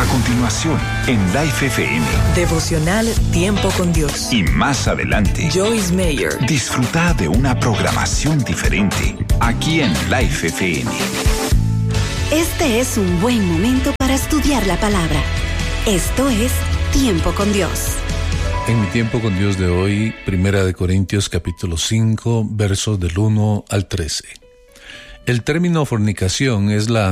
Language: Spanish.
A continuación, en Life FM. Devocional Tiempo con Dios. Y más adelante, Joyce Meyer. Disfruta de una programación diferente aquí en Life FM. Este es un buen momento para estudiar la palabra. Esto es Tiempo con Dios. En mi tiempo con Dios de hoy, 1 Corintios capítulo 5, versos del 1 al 13. El término fornicación es la